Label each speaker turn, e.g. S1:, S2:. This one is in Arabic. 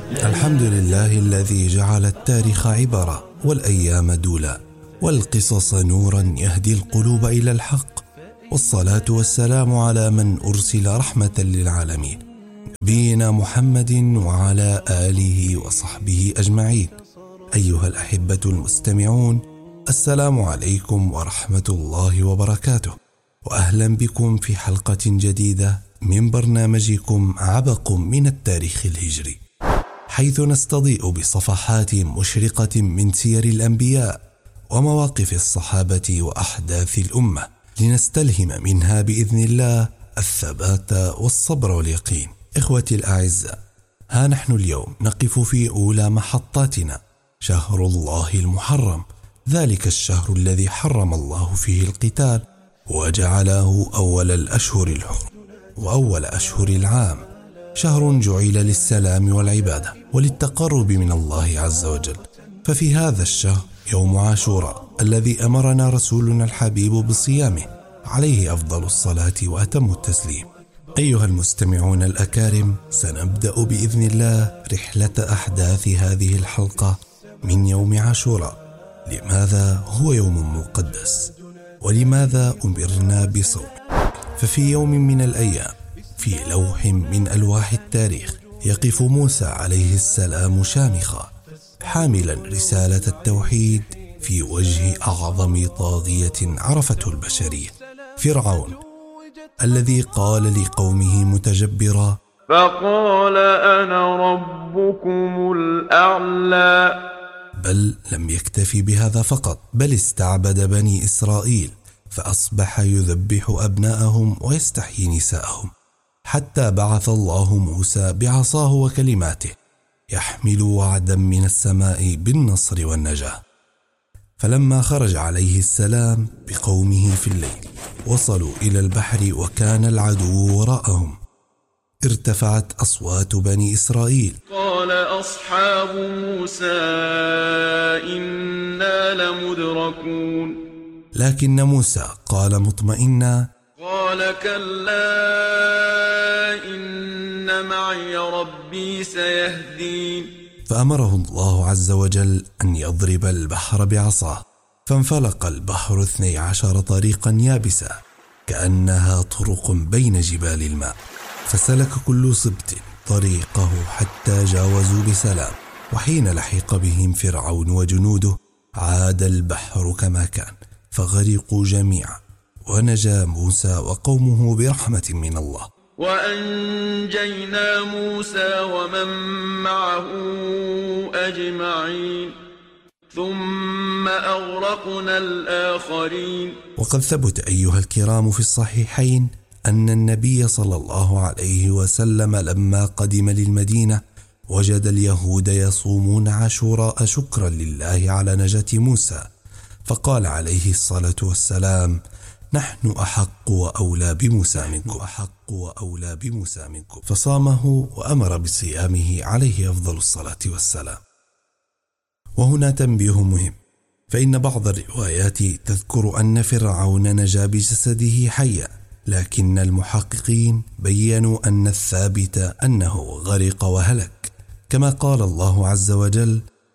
S1: الحمد لله الذي جعل التاريخ عبرة والأيام دولا والقصص نورا يهدي القلوب إلى الحق، والصلاة والسلام على من أرسل رحمة للعالمين نبينا محمد وعلى آله وصحبه أجمعين. أيها الأحبة المستمعون، السلام عليكم ورحمة الله وبركاته، وأهلا بكم في حلقة جديدة من برنامجكم عبق من التاريخ الهجري، حيث نستضيء بصفحات مشرقة من سير الأنبياء ومواقف الصحابة وأحداث الأمة، لنستلهم منها بإذن الله الثبات والصبر واليقين. إخوتي الأعزاء، ها نحن اليوم نقف في أولى محطاتنا، شهر الله المحرم، ذلك الشهر الذي حرم الله فيه القتال وجعله أول الأشهر الحرم وأول أشهر العام، شهر جعل للسلام والعبادة وللتقرب من الله عز وجل. ففي هذا الشهر يوم عاشوراء الذي أمرنا رسولنا الحبيب بصيامه عليه أفضل الصلاة وأتم التسليم. أيها المستمعون الأكارم، سنبدأ بإذن الله رحلة أحداث هذه الحلقة من يوم عاشوراء. لماذا هو يوم مقدس؟ ولماذا أمرنا بصوم؟ ففي يوم من الأيام في لوح من ألواح التاريخ يقف موسى عليه السلام شامخا حاملا رسالة التوحيد في وجه أعظم طاغية عرفته البشرية، فرعون، الذي قال لقومه متجبرا:
S2: فقال أنا ربكم الأعلى.
S1: بل لم يكتفي بهذا فقط، بل استعبد بني إسرائيل فأصبح يذبح أبناءهم ويستحيي نساءهم، حتى بعث الله موسى بعصاه وكلماته يحمل وعدا من السماء بالنصر والنجاة. فلما خرج عليه السلام بقومه في الليل وصلوا إلى البحر وكان العدو وراءهم، ارتفعت أصوات بني إسرائيل:
S2: قال أصحاب موسى إنا لمدركون.
S1: لكن موسى قال مطمئنا:
S2: قال كلا إن معي ربي سيهدين.
S1: فأمره الله عز وجل أن يضرب البحر بعصاه، فانفلق البحر 12 طريقا يابسا كأنها طرق بين جبال الماء، فسلك كل سبط طريقه حتى جاوزوا بسلام. وحين لحق بهم فرعون وجنوده عاد البحر كما كان، فغرقوا جميعا، ونجا موسى وقومه برحمة من الله.
S2: وأنجينا موسى ومن معه أجمعين ثم أغرقنا الآخرين.
S1: وقد ثبت أيها الكرام في الصحيحين أن النبي صلى الله عليه وسلم لما قدم للمدينة وجد اليهود يصومون عاشوراء شكرا لله على نجاة موسى، فقال عليه الصلاة والسلام: نحن أحق وأولى بموسى منكم، فصامه وأمر بصيامه عليه أفضل الصلاة والسلام. وهنا تنبيه مهم، فإن بعض الروايات تذكر أن فرعون نجا بجسده حيا، لكن المحققين بيّنوا أن الثابت أنه غرق وهلك، كما قال الله عز وجل: